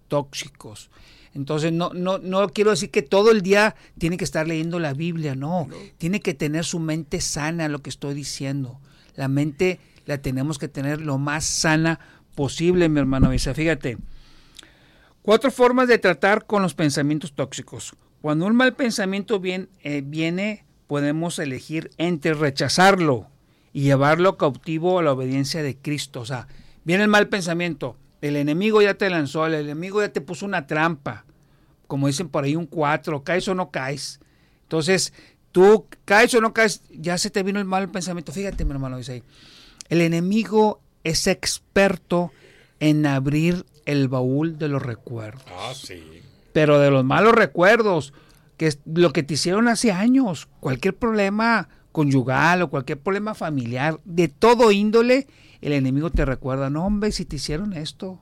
tóxicos. Entonces, no, no, no quiero decir que todo el día tiene que estar leyendo la Biblia, no. no. Tiene que tener su mente sana, lo que estoy diciendo. La mente la tenemos que tener lo más sana posible, mi hermano Isa. Fíjate, cuatro formas de tratar con los pensamientos tóxicos. Cuando un mal pensamiento viene, eh, viene, podemos elegir entre rechazarlo y llevarlo cautivo a la obediencia de Cristo. O sea, viene el mal pensamiento, el enemigo ya te lanzó, el enemigo ya te puso una trampa, como dicen por ahí un cuatro, caes o no caes. Entonces, tú caes o no caes, ya se te vino el mal pensamiento. Fíjate, mi hermano, dice ahí, el enemigo es experto en abrir el baúl de los recuerdos. Ah, sí. Pero de los malos recuerdos, que es lo que te hicieron hace años, cualquier problema conyugal o cualquier problema familiar, de todo índole, el enemigo te recuerda, no hombre, si te hicieron esto.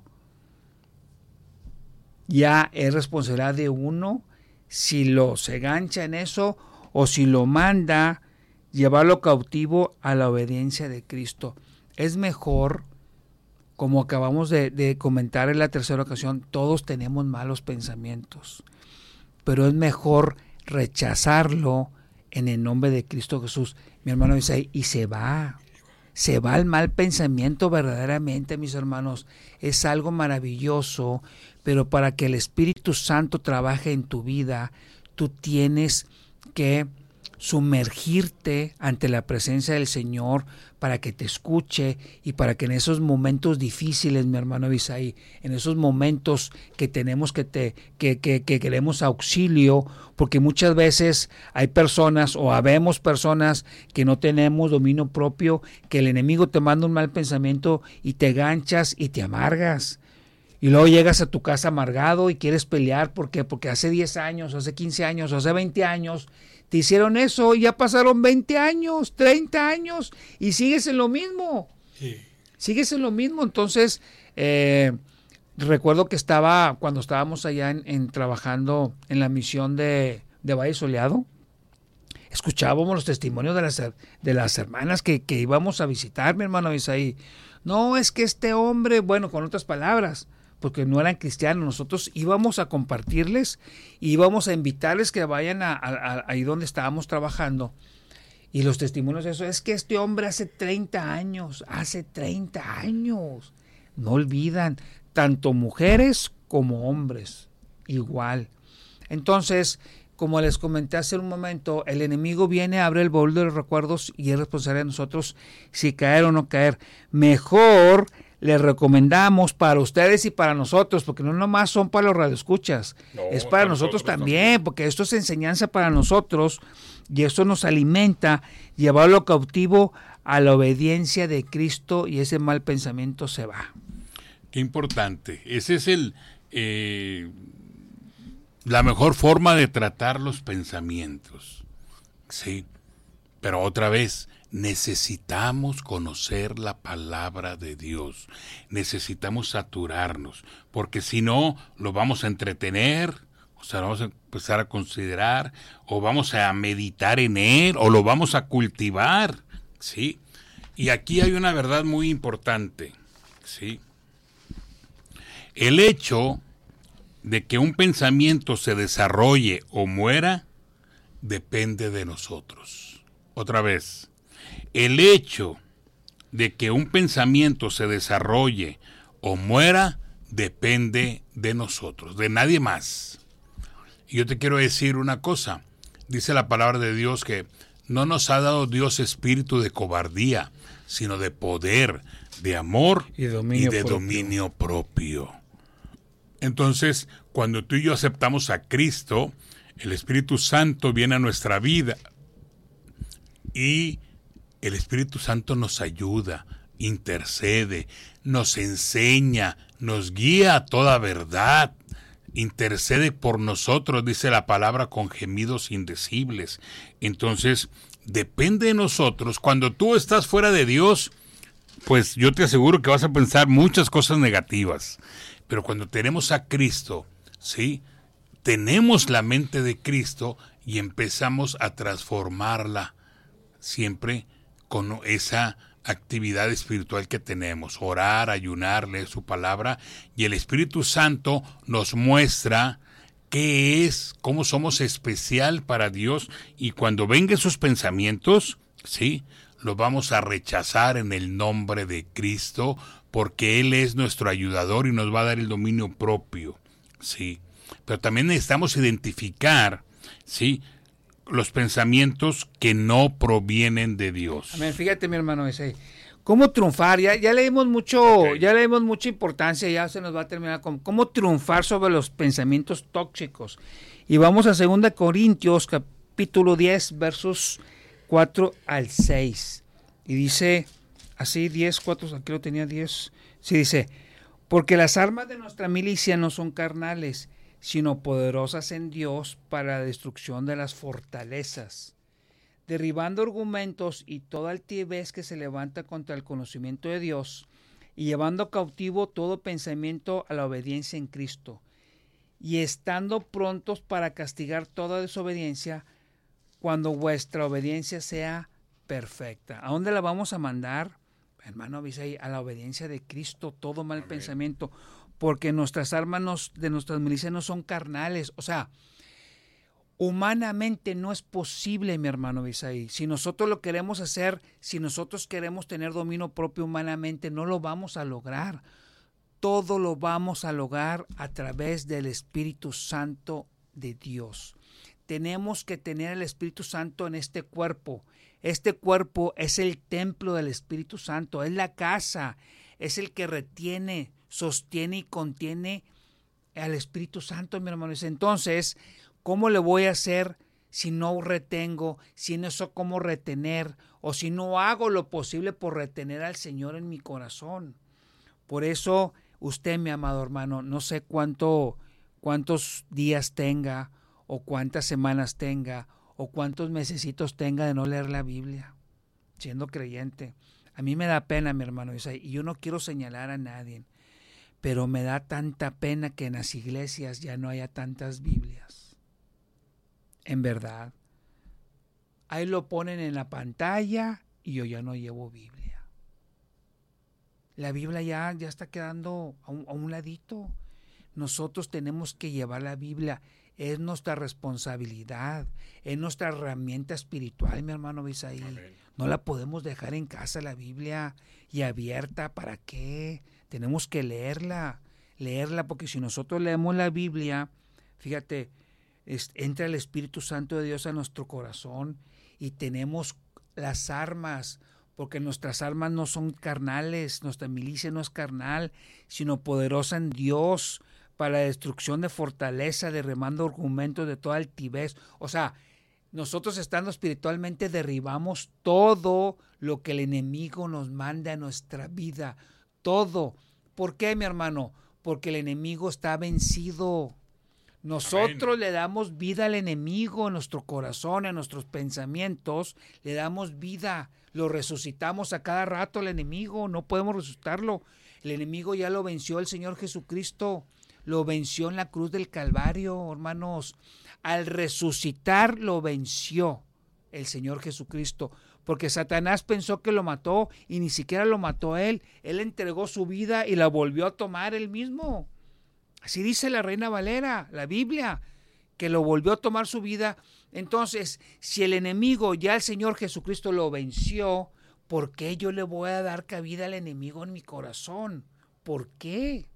Ya es responsabilidad de uno si lo se gancha en eso o si lo manda, llevarlo cautivo a la obediencia de Cristo. Es mejor, como acabamos de, de comentar en la tercera ocasión, todos tenemos malos pensamientos, pero es mejor rechazarlo en el nombre de Cristo Jesús. Mi hermano dice, y se va, se va el mal pensamiento verdaderamente, mis hermanos. Es algo maravilloso, pero para que el Espíritu Santo trabaje en tu vida, tú tienes que sumergirte ante la presencia del Señor para que te escuche y para que en esos momentos difíciles, mi hermano Isaí, en esos momentos que tenemos que, te, que, que, que queremos auxilio, porque muchas veces hay personas o habemos personas que no tenemos dominio propio, que el enemigo te manda un mal pensamiento y te ganchas y te amargas. Y luego llegas a tu casa amargado y quieres pelear. ¿Por qué? Porque hace diez años, hace quince años, hace veinte años te hicieron eso y ya pasaron veinte años, treinta años y sigues en lo mismo. Sí. Sigues en lo mismo. Entonces, eh, recuerdo que estaba, cuando estábamos allá en, en trabajando en la misión de, de Valle Soleado, escuchábamos los testimonios de las, de las hermanas que, que íbamos a visitar, mi hermano Isaí. No, es que este hombre, bueno, con otras palabras, porque no eran cristianos, nosotros íbamos a compartirles, íbamos a invitarles que vayan a, a, a ahí donde estábamos trabajando. Y los testimonios de eso, es que este hombre hace treinta años, hace treinta años, no olvidan, tanto mujeres como hombres, igual. Entonces, como les comenté hace un momento, el enemigo viene, abre el baúl de los recuerdos y es responsable de nosotros si caer o no caer. Mejor les recomendamos para ustedes y para nosotros, porque no nomás son para los radioescuchas, no, es para nosotros, nosotros también, también, porque esto es enseñanza para nosotros y esto nos alimenta, llevarlo cautivo a la obediencia de Cristo y ese mal pensamiento se va. Qué importante. Ese es el eh, la mejor forma de tratar los pensamientos. Sí, pero otra vez, necesitamos conocer la palabra de Dios, necesitamos saturarnos, porque si no, lo vamos a entretener, o sea, lo vamos a empezar a considerar, o vamos a meditar en él, o lo vamos a cultivar, ¿sí? Y aquí hay una verdad muy importante, ¿sí? El hecho de que un pensamiento se desarrolle o muera, depende de nosotros. Otra vez, el hecho de que un pensamiento se desarrolle o muera depende de nosotros, de nadie más. Y yo te quiero decir una cosa, dice la palabra de Dios que no nos ha dado Dios espíritu de cobardía, sino de poder, de amor y, dominio y de propio. dominio propio. Entonces, cuando tú y yo aceptamos a Cristo, el Espíritu Santo viene a nuestra vida y el Espíritu Santo nos ayuda, intercede, nos enseña, nos guía a toda verdad, intercede por nosotros, dice la palabra, con gemidos indecibles. Entonces, depende de nosotros. Cuando tú estás fuera de Dios, pues yo te aseguro que vas a pensar muchas cosas negativas. Pero cuando tenemos a Cristo, ¿sí?, tenemos la mente de Cristo y empezamos a transformarla siempre con esa actividad espiritual que tenemos, orar, ayunar, leer su palabra, y el Espíritu Santo nos muestra qué es, cómo somos especial para Dios, y cuando vengan esos pensamientos, sí, los vamos a rechazar en el nombre de Cristo, porque Él es nuestro ayudador y nos va a dar el dominio propio, sí. Pero también necesitamos identificar, sí, los pensamientos que no provienen de Dios. Amén. Fíjate, mi hermano, ese, ¿cómo triunfar? Ya, ya le dimos mucho, okay. ya le dimos mucha importancia, ya se nos va a terminar con cómo triunfar sobre los pensamientos tóxicos. Y vamos a segunda Corintios, capítulo diez, versos cuatro al seis. Y dice así, diez, cuatro, aquí lo tenía diez. Sí, dice, porque las armas de nuestra milicia no son carnales, sino poderosas en Dios para la destrucción de las fortalezas, derribando argumentos y toda altivez que se levanta contra el conocimiento de Dios, y llevando cautivo todo pensamiento a la obediencia en Cristo, y estando prontos para castigar toda desobediencia cuando vuestra obediencia sea perfecta. ¿A dónde la vamos a mandar, hermano Abisai? A la obediencia de Cristo, todo mal Amén. Pensamiento. Porque nuestras armas nos, de nuestras milicias no son carnales. O sea, humanamente no es posible, mi hermano Abisai. Si nosotros lo queremos hacer, si nosotros queremos tener dominio propio humanamente, no lo vamos a lograr. Todo lo vamos a lograr a través del Espíritu Santo de Dios. Tenemos que tener el Espíritu Santo en este cuerpo. Este cuerpo es el templo del Espíritu Santo, es la casa, es el que retiene, sostiene y contiene al Espíritu Santo, mi hermano. Entonces, ¿cómo le voy a hacer si no retengo, si no sé cómo retener, o si no hago lo posible por retener al Señor en mi corazón? Por eso, usted, mi amado hermano, no sé cuánto, cuántos días tenga, o cuántas semanas tenga, o cuántos mesecitos tenga de no leer la Biblia, siendo creyente. A mí me da pena, mi hermano, y yo no quiero señalar a nadie, pero me da tanta pena que en las iglesias ya no haya tantas Biblias. En verdad. Ahí lo ponen en la pantalla y yo ya no llevo Biblia. La Biblia ya, ya está quedando a un, a un ladito. Nosotros tenemos que llevar la Biblia. Es nuestra responsabilidad, es nuestra herramienta espiritual, mi hermano Abisai. No la podemos dejar en casa la Biblia y abierta. ¿Para qué? Tenemos que leerla, leerla, porque si nosotros leemos la Biblia, fíjate, es, entra el Espíritu Santo de Dios a nuestro corazón y tenemos las armas, porque nuestras armas no son carnales, nuestra milicia no es carnal, sino poderosa en Dios para la destrucción de fortaleza, derramando argumentos de toda altivez. O sea, nosotros estando espiritualmente derribamos todo lo que el enemigo nos manda a nuestra vida. Todo. ¿Por qué, mi hermano? Porque el enemigo está vencido. Nosotros Amén. Le damos vida al enemigo en nuestro corazón, en nuestros pensamientos. Le damos vida. Lo resucitamos a cada rato al enemigo. No podemos resucitarlo. El enemigo ya lo venció el Señor Jesucristo. Lo venció en la cruz del Calvario, hermanos. Al resucitar lo venció el Señor Jesucristo, porque Satanás pensó que lo mató y ni siquiera lo mató él. Él entregó su vida y la volvió a tomar él mismo. Así dice la Reina Valera, la Biblia, que lo volvió a tomar su vida. Entonces, si el enemigo ya el Señor Jesucristo lo venció, ¿por qué yo le voy a dar cabida al enemigo en mi corazón? ¿Por qué?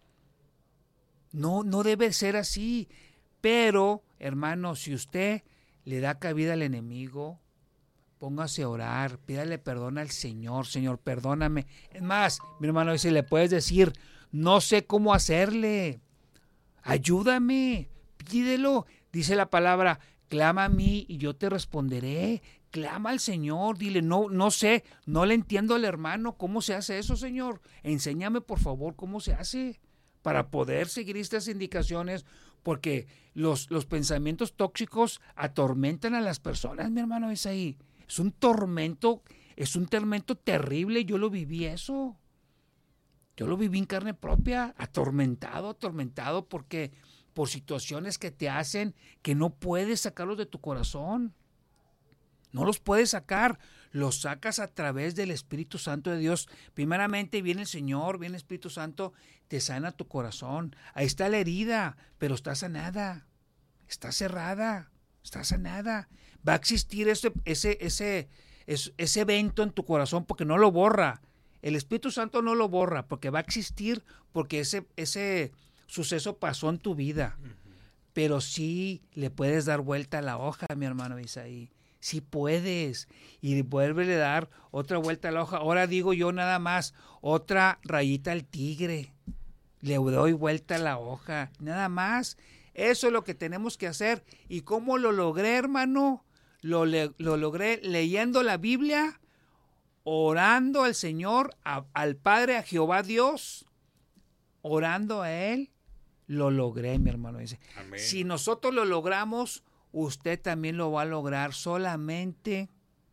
No, no debe ser así. Pero, hermano, si usted le da cabida al enemigo, póngase a orar, pídale perdón al Señor. Señor, perdóname. Es más, mi hermano, si le puedes decir, no sé cómo hacerle, ayúdame, pídelo. Dice la palabra, clama a mí y yo te responderé. Clama al Señor, dile, no, no sé, no le entiendo al hermano, ¿cómo se hace eso, Señor? Enséñame, por favor, cómo se hace para poder seguir estas indicaciones, porque los, los pensamientos tóxicos atormentan a las personas, mi hermano, es ahí. Es un tormento, es un tormento terrible, yo lo viví eso. Yo lo viví en carne propia, atormentado, atormentado, porque por situaciones que te hacen que no puedes sacarlos de tu corazón. No los puedes sacar, los sacas a través del Espíritu Santo de Dios. Primeramente viene el Señor, viene el Espíritu Santo, te sana tu corazón. Ahí está la herida, pero está sanada, está cerrada, está sanada. Va a existir ese, ese, ese, ese, ese evento en tu corazón porque no lo borra. El Espíritu Santo no lo borra porque va a existir porque ese, ese suceso pasó en tu vida. Uh-huh. Pero sí le puedes dar vuelta a la hoja, mi hermano Isaí. Sí puedes, y vuélvele a dar otra vuelta a la hoja. Ahora digo yo nada más, otra rayita al tigre. Le doy vuelta a la hoja, nada más. Eso es lo que tenemos que hacer. ¿Y cómo lo logré, hermano? Lo, le, lo logré leyendo la Biblia, orando al Señor, a, al Padre, a Jehová Dios, orando a Él. Lo logré, mi hermano. Dice. Amén. Si nosotros lo logramos, usted también lo va a lograr. Solamente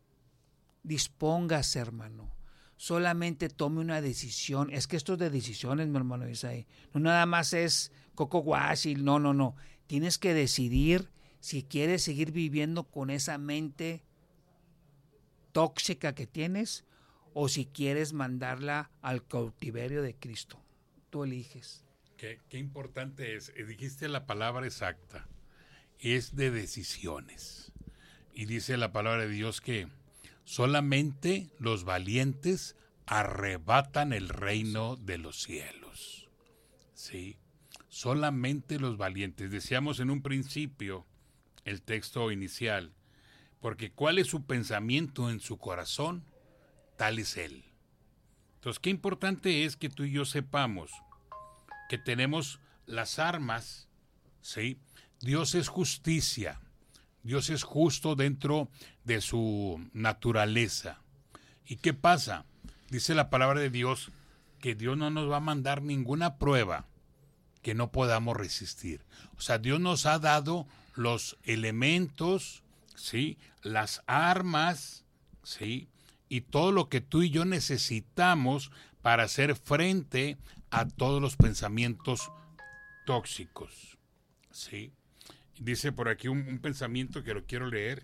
dispóngase, hermano. Solamente tome una decisión. Es que esto es de decisiones, mi hermano Isaí. No nada más es coco guashi. No, no, no. Tienes que decidir si quieres seguir viviendo con esa mente tóxica que tienes o si quieres mandarla al cautiverio de Cristo. Tú eliges. Qué, qué importante es. Dijiste la palabra exacta. Es de decisiones. Y dice la palabra de Dios que solamente los valientes arrebatan el reino de los cielos. Sí, solamente los valientes. Decíamos en un principio el texto inicial, porque cuál es su pensamiento en su corazón, tal es él. Entonces, qué importante es que tú y yo sepamos que tenemos las armas, ¿sí? Dios es justicia, Dios es justo dentro de su naturaleza. ¿Y qué pasa? Dice la palabra de Dios que Dios no nos va a mandar ninguna prueba que no podamos resistir. O sea, Dios nos ha dado los elementos, ¿sí? Las armas, ¿sí? Y todo lo que tú y yo necesitamos para hacer frente a todos los pensamientos tóxicos, ¿sí? Dice por aquí un, un pensamiento que lo quiero leer.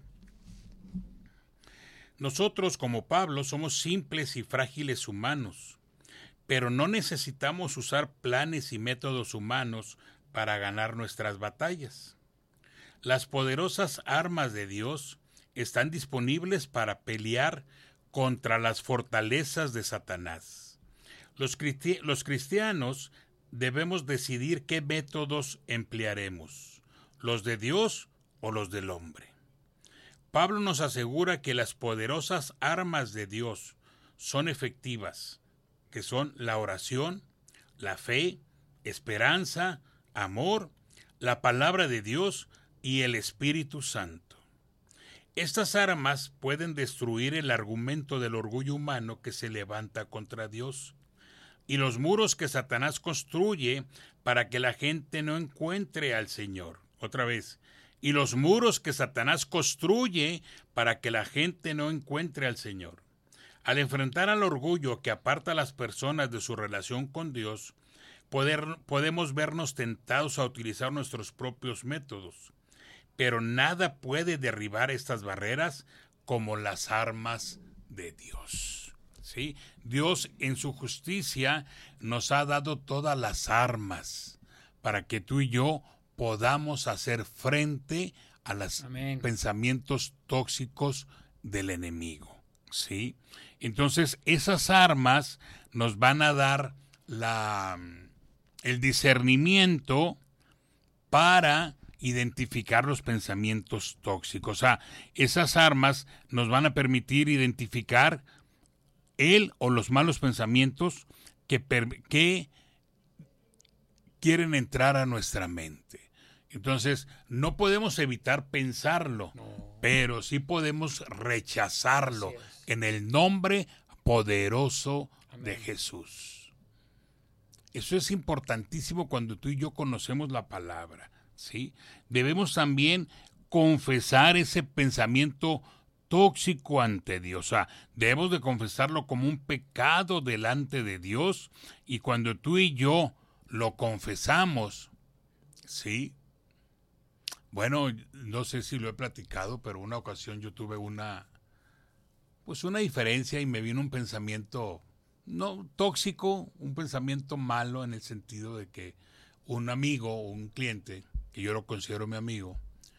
Nosotros, como Pablo, somos simples y frágiles humanos, pero no necesitamos usar planes y métodos humanos para ganar nuestras batallas. Las poderosas armas de Dios están disponibles para pelear contra las fortalezas de Satanás. Los, cristi- los cristianos debemos decidir qué métodos emplearemos, los de Dios o los del hombre. Pablo nos asegura que las poderosas armas de Dios son efectivas, que son la oración, la fe, esperanza, amor, la palabra de Dios y el Espíritu Santo. Estas armas pueden destruir el argumento del orgullo humano que se levanta contra Dios y los muros que Satanás construye para que la gente no encuentre al Señor. Otra vez, y los muros que Satanás construye para que la gente no encuentre al Señor. Al enfrentar al orgullo que aparta a las personas de su relación con Dios, poder, podemos vernos tentados a utilizar nuestros propios métodos. Pero nada puede derribar estas barreras como las armas de Dios. ¿Sí? Dios en su justicia nos ha dado todas las armas para que tú y yo podamos hacer frente a los pensamientos tóxicos del enemigo, ¿sí? Entonces, esas armas nos van a dar la, el discernimiento para identificar los pensamientos tóxicos. O sea, esas armas nos van a permitir identificar el o los malos pensamientos que, que quieren entrar a nuestra mente. Entonces, no podemos evitar pensarlo, no, pero sí podemos rechazarlo en el nombre poderoso Amén. De Jesús. Eso es importantísimo cuando tú y yo conocemos la palabra, ¿sí? Debemos también confesar ese pensamiento tóxico ante Dios. O sea, debemos de confesarlo como un pecado delante de Dios, y cuando tú y yo lo confesamos, ¿sí? Bueno, no sé si lo he platicado, pero una ocasión yo tuve una, pues una diferencia y me vino un pensamiento, no tóxico, un pensamiento malo en el sentido de que un amigo o un cliente, que yo lo considero mi amigo,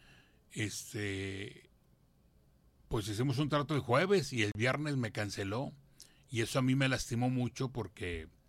este, pues hicimos un trato el jueves y el viernes me canceló y eso a mí me lastimó mucho porque